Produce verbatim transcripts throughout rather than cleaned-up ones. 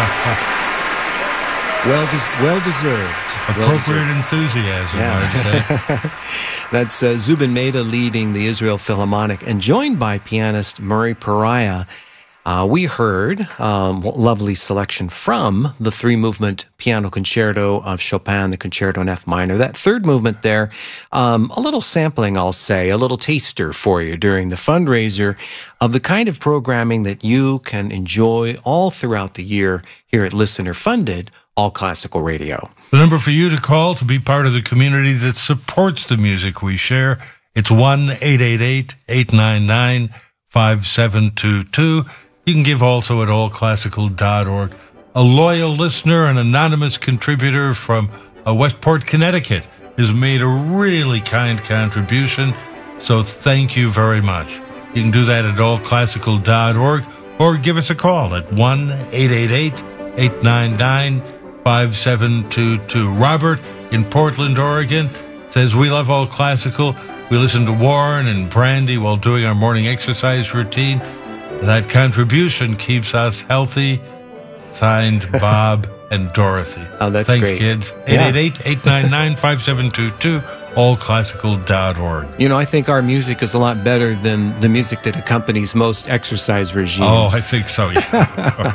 Well, des- well deserved. Appropriate well enthusiasm, yeah. I'd say. That's uh, Zubin Mehta leading the Israel Philharmonic and joined by pianist Murray Pariah. Uh, we heard um, lovely selection from the three-movement piano concerto of Chopin, the Concerto in F minor. That third movement there, um, a little sampling, I'll say, a little taster for you during the fundraiser of the kind of programming that you can enjoy all throughout the year here at Listener Funded, All Classical Radio. The number for you to call to be part of the community that supports the music we share, it's one eight eight eight, eight nine nine, five seven two two. You can give also at all classical dot org. A loyal listener, an anonymous contributor from uh, Westport, Connecticut, has made a really kind contribution, so thank you very much. You can do that at all classical dot org or give us a call at one eight eight eight, eight nine nine, five seven two two. Robert in Portland, Oregon, says, we love All Classical. We listen to Warren and Brandy while doing our morning exercise routine. That contribution keeps us healthy. Signed, Bob and Dorothy. Oh, that's Thanks, great. kids. eight eight eight, eight nine nine, five seven two two, all classical dot org. You know, I think our music is a lot better than the music that accompanies most exercise regimes. Oh, I think so, yeah.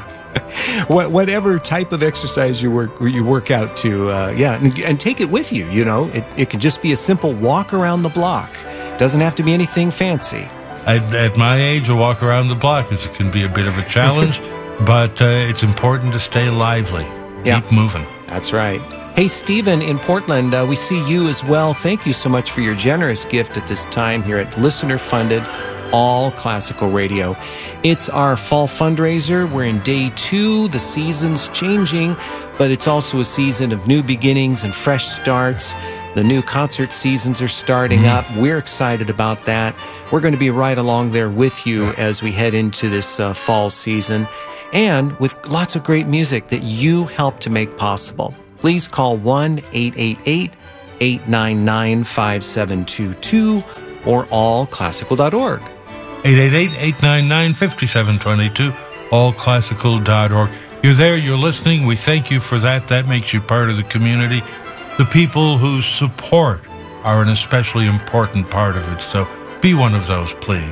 Whatever type of exercise you work you work out to, uh, yeah, and, and take it with you. You know, it, it can just be a simple walk around the block. It doesn't have to be anything fancy. At, at my age, a walk around the block is, it can be a bit of a challenge, but uh, it's important to stay lively. Yeah. Keep moving. That's right. Hey, Stephen in Portland, uh, we see you as well. Thank you so much for your generous gift at this time here at Listener Funded All Classical Radio. It's our fall fundraiser. We're in day two. The season's changing, but it's also a season of new beginnings and fresh starts. The new concert seasons are starting mm. up. We're excited about that. We're going to be right along there with you as we head into this uh, fall season, and with lots of great music that you help to make possible. Please call one eight eight eight, eight nine nine, five seven two two or all classical dot org. eight eight eight, eight nine nine, five seven two two, all classical dot org. You're there, you're listening. We thank you for that. That makes you part of the community. The people who support are an especially important part of it, so be one of those, please.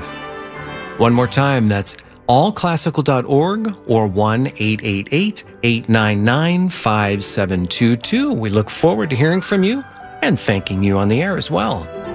One more time, that's all classical dot org or one eight eight eight, eight nine nine, five seven two two. We look forward to hearing from you and thanking you on the air as well.